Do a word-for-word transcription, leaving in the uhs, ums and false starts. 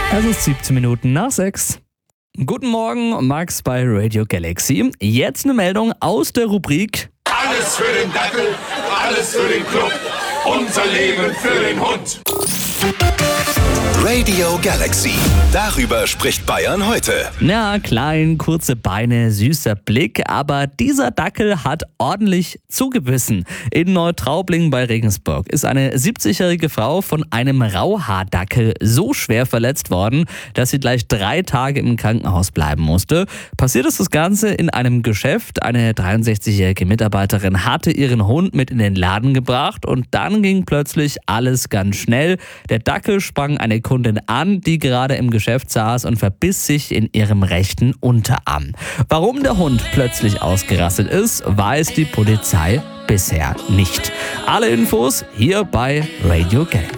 Es ist siebzehn Minuten nach sechs. Guten Morgen, Max bei Radio Galaxy. Jetzt eine Meldung aus der Rubrik Alles für den Dackel, alles für den Club, unser Leben für den Hund. Radio Galaxy. Darüber spricht Bayern heute. Na, klein, kurze Beine, süßer Blick, aber dieser Dackel hat ordentlich zugebissen. In Neutraubling bei Regensburg ist eine siebzigjährige Frau von einem Rauhaardackel so schwer verletzt worden, dass sie gleich drei Tage im Krankenhaus bleiben musste. Passiert ist das Ganze in einem Geschäft. Eine dreiundsechzigjährige Mitarbeiterin hatte ihren Hund mit in den Laden gebracht und dann ging plötzlich alles ganz schnell. Der Dackel sprang eine Kundin an, die gerade im Geschäft saß und verbiss sich in ihrem rechten Unterarm. Warum der Hund plötzlich ausgerastet ist, weiß die Polizei bisher nicht. Alle Infos hier bei Radio Galaxy.